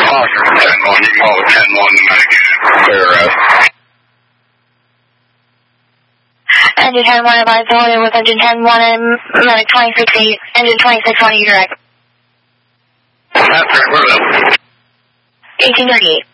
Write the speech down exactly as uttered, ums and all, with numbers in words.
Foster from ten one. You can call it ten one to make clear arrest. Engine ten one, advise order with engine ten one and medic twenty-six eight, engine twenty-six on you direct. That's right, where is it? eighteen thirty-eight.